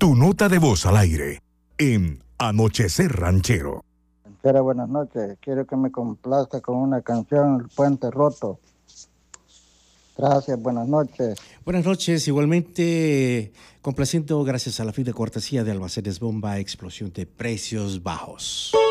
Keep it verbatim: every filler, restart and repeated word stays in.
Tu nota de voz al aire en Anochecer Ranchero. Ranchera, buenas noches. Quiero que me complazca con una canción, El Puente Roto. Gracias, buenas noches. Buenas noches, igualmente complaciendo gracias a la fina cortesía de Almacenes Bomba, explosión de precios bajos.